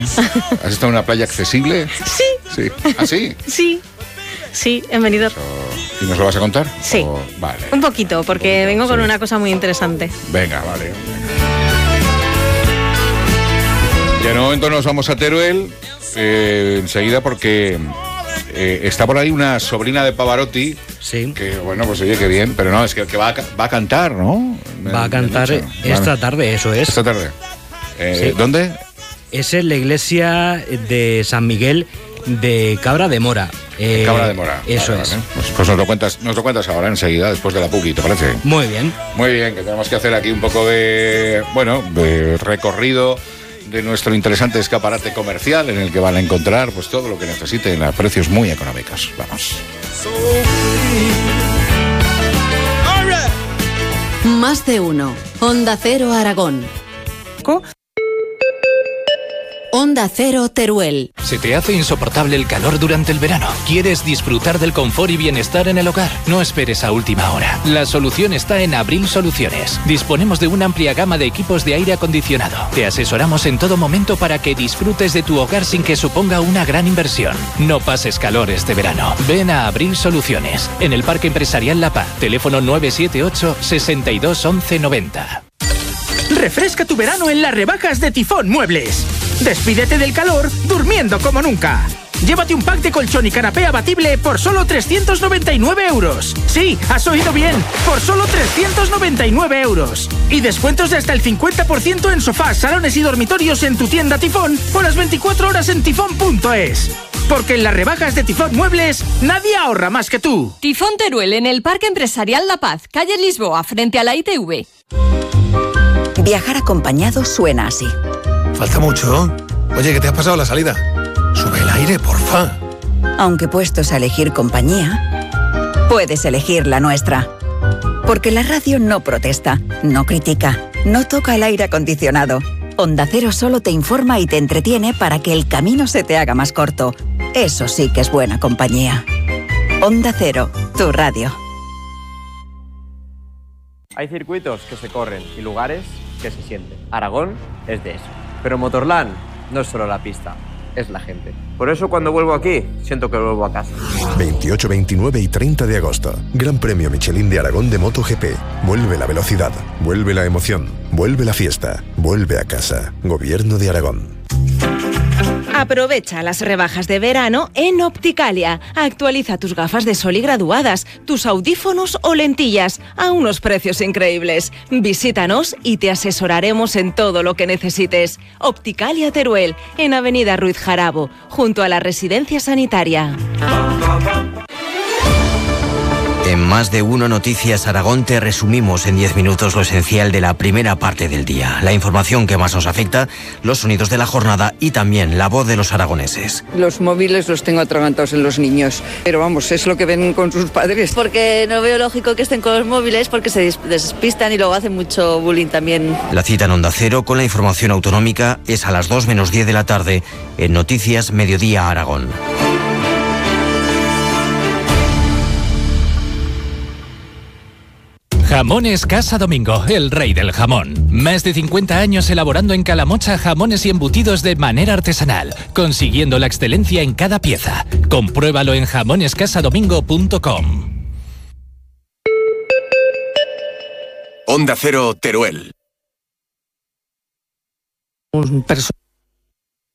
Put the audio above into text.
¿Has estado en una playa accesible? Sí. Sí. ¿Ah, sí? Sí, he venido. ¿Y nos lo vas a contar? Sí. Vale. Un poquito, porque vengo con una cosa muy interesante. Venga, vale. Y en un momento nos vamos a Teruel, enseguida, porque está por ahí una sobrina de Pavarotti. Sí. Que bueno, pues oye, qué bien, pero no, es que va a cantar, ¿no? Va a cantar esta tarde, eso es. Esta tarde. Sí. ¿Dónde? Es en la iglesia de San Miguel de Cabra de Mora. Cabra de Mora. Eso vale, es. Vale. Pues nos lo cuentas ahora enseguida, después de la Puki, ¿te parece? Muy bien. Muy bien, que tenemos que hacer aquí un poco de recorrido de nuestro interesante escaparate comercial, en el que van a encontrar pues todo lo que necesiten a precios muy económicos. Vamos. Más de uno. Onda Cero Aragón. Onda Cero Teruel. ¿Se te hace insoportable el calor durante el verano? ¿Quieres disfrutar del confort y bienestar en el hogar? No esperes a última hora. La solución está en Abril Soluciones. Disponemos de una amplia gama de equipos de aire acondicionado. Te asesoramos en todo momento para que disfrutes de tu hogar sin que suponga una gran inversión. No pases calor este verano. Ven a Abril Soluciones, en el Parque Empresarial La Paz. Teléfono 978 62 11 90. Refresca tu verano en las rebajas de Tifón Muebles. Despídete del calor durmiendo como nunca. Llévate un pack de colchón y canapé abatible por solo 399 euros. Sí, has oído bien, por solo 399 euros. Y descuentos de hasta el 50% en sofás, salones y dormitorios en tu tienda Tifón o las 24 horas en tifón.es. Porque en las rebajas de Tifón Muebles, nadie ahorra más que tú. Tifón Teruel, en el Parque Empresarial La Paz, calle Lisboa, frente a la ITV. Viajar acompañado suena así. Falta mucho. Oye, ¿qué te has pasado la salida? Sube el aire, porfa. Aunque puestos a elegir compañía, puedes elegir la nuestra. Porque la radio no protesta, no critica, no toca el aire acondicionado. Onda Cero solo te informa y te entretiene para que el camino se te haga más corto. Eso sí que es buena compañía. Onda Cero, tu radio. Hay circuitos que se corren y lugares que se sienten. Aragón es de eso. Pero Motorland no es solo la pista, es la gente. Por eso cuando vuelvo aquí, siento que vuelvo a casa. 28, 29 y 30 de agosto. Gran Premio Michelin de Aragón de MotoGP. Vuelve la velocidad, vuelve la emoción, vuelve la fiesta, vuelve a casa. Gobierno de Aragón. Aprovecha las rebajas de verano en Opticalia. Actualiza tus gafas de sol y graduadas, tus audífonos o lentillas a unos precios increíbles. Visítanos y te asesoraremos en todo lo que necesites. Opticalia Teruel, en Avenida Ruiz Jarabo, junto a la residencia sanitaria. En Más de Uno Noticias Aragón te resumimos en 10 minutos lo esencial de la primera parte del día. La información que más nos afecta, los sonidos de la jornada y también la voz de los aragoneses. Los móviles los tengo atragantados en los niños, pero vamos, es lo que ven con sus padres. Porque no veo lógico que estén con los móviles porque se despistan y luego hacen mucho bullying también. La cita en Onda Cero con la información autonómica es a las 2 menos 10 de la tarde en Noticias Mediodía Aragón. Jamones Casa Domingo, el rey del jamón. Más de 50 años elaborando en Calamocha jamones y embutidos de manera artesanal, consiguiendo la excelencia en cada pieza. Compruébalo en jamonescasadomingo.com. Onda Cero Teruel. Un